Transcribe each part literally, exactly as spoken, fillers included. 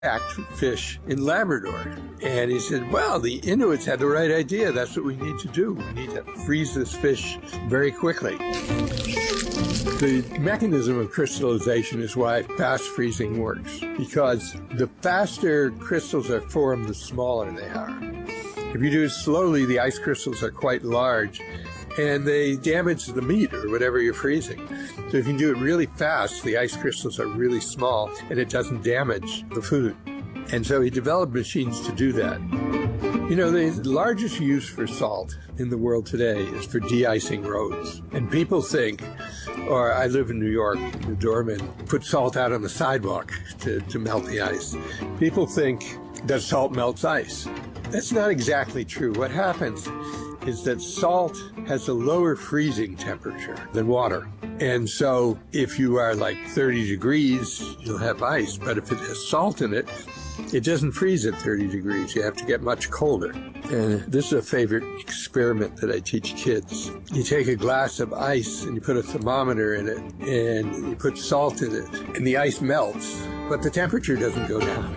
act fish in Labrador. And he said, well, the Inuits had the right idea. That's what we need to do. We need to freeze this fish very quickly. The mechanism of crystallization is why fast freezing works, because the faster crystals are formed, the smaller they are. If you do it slowly, the ice crystals are quite large, and they damage the meat or whatever you're freezing. So if you do it really fast, the ice crystals are really small, and it doesn't damage the food. And so he developed machines to do that. You know, the largest use for salt in the world today is for de-icing roads. And people think, or I live in New York, the doorman put salt out on the sidewalk to, to melt the ice. People think that salt melts ice. That's not exactly true. What happens is that salt has a lower freezing temperature than water. And so if you are like thirty degrees, you'll have ice. But if it has salt in it, it doesn't freeze at thirty degrees. You have to get much colder. And this is a favorite experiment that I teach kids. You take a glass of ice and you put a thermometer in it and you put salt in it and the ice melts, but the temperature doesn't go down.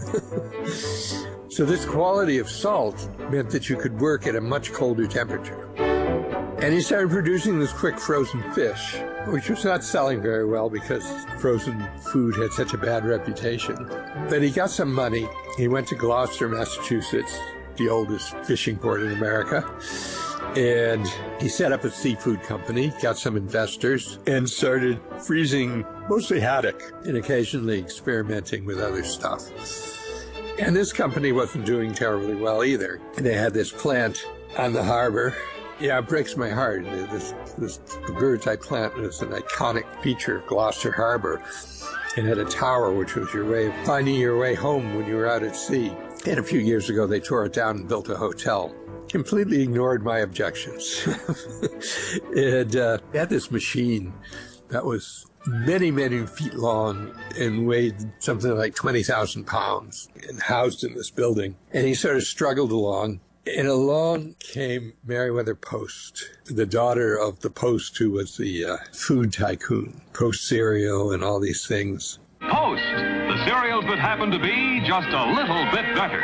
So this quality of salt meant that you could work at a much colder temperature. And he started producing this quick frozen fish, which was not selling very well because frozen food had such a bad reputation. Then he got some money. He went to Gloucester, Massachusetts, the oldest fishing port in America, and he set up a seafood company, got some investors, and started freezing mostly haddock and occasionally experimenting with other stuff. And this company wasn't doing terribly well either. They had this plant on the harbor. Yeah, it breaks my heart. This, this the Bird's Eye plant was an iconic feature of Gloucester Harbor. It had a tower, which was your way of finding your way home when you were out at sea. And a few years ago, they tore it down and built a hotel. Completely ignored my objections. It uh, had this machine that was many, many feet long and weighed something like twenty thousand pounds and housed in this building. And he sort of struggled along. And along came Meriwether Post, the daughter of the Post, who was the uh, food tycoon, Post cereal and all these things. Post, the cereals that happen to be just a little bit better.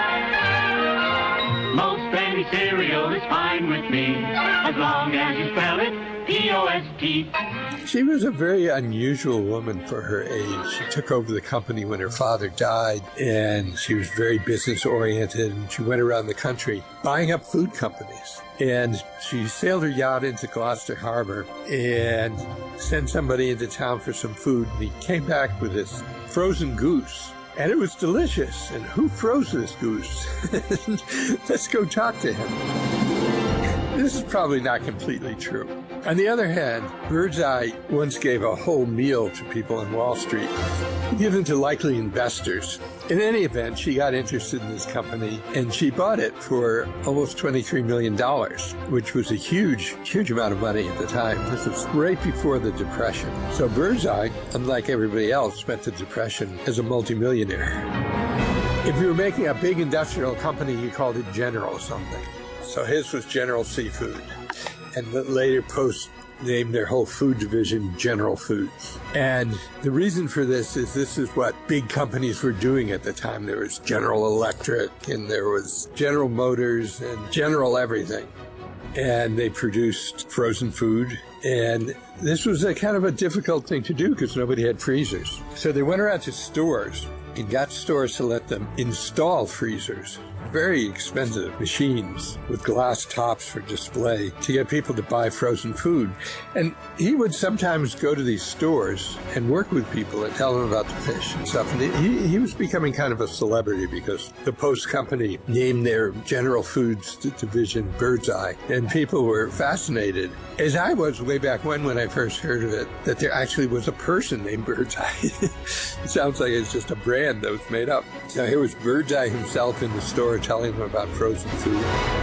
Most any cereal is fine with me, as long as you spell it P O S T. She was a very unusual woman for her age. She took over the company when her father died, and she was very business-oriented, and she went around the country buying up food companies. And she sailed her yacht into Gloucester Harbor and sent somebody into town for some food, and he came back with this frozen goose. And it was delicious. And who froze this goose? Let's go talk to him. This is probably not completely true. On the other hand, Birdseye once gave a whole meal to people on Wall Street, given to likely investors. In any event, she got interested in this company, and she bought it for almost twenty-three million dollars, which was a huge, huge amount of money at the time. This was right before the Depression. So Birdseye, unlike everybody else, spent the Depression as a multimillionaire. If you were making a big industrial company, you called it General something. So his was General Seafood. And later Post named their whole food division General Foods. And the reason for this is this is what big companies were doing at the time. There was General Electric, and there was General Motors, and General everything. And they produced frozen food. And this was a kind of a difficult thing to do because nobody had freezers. So they went around to stores and got stores to let them install freezers. Very expensive machines with glass tops for display to get people to buy frozen food. And he would sometimes go to these stores and work with people and tell them about the fish and stuff. And he, he was becoming kind of a celebrity because the Post Company named their General Foods division Birdseye. And people were fascinated, as I was way back when when I first heard of it, that there actually was a person named Birdseye. It sounds like it's just a brand that was made up. Now here was Birdseye himself in the store telling them about frozen food.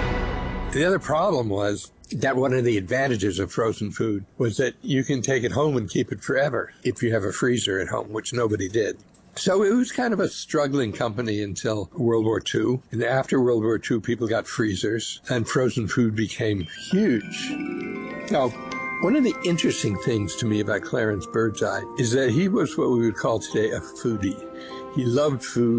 The other problem was that one of the advantages of frozen food was that you can take it home and keep it forever if you have a freezer at home, which nobody did. So it was kind of a struggling company until World War Two. And after World War Two, people got freezers and frozen food became huge. Now, one of the interesting things to me about Clarence Birdseye is that he was what we would call today a foodie. He loved food.